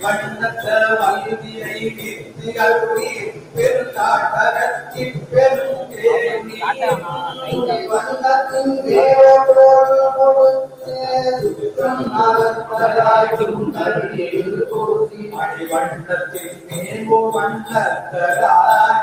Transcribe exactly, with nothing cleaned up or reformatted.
வண்ணத்த வல்வியை with அருளி பெருந்தாட்டரத்தின் பெருந்தேவி வண்ணத்தின் வேரோடு அடிவண்ணத்தின் மேல் வண்ணத்தராய்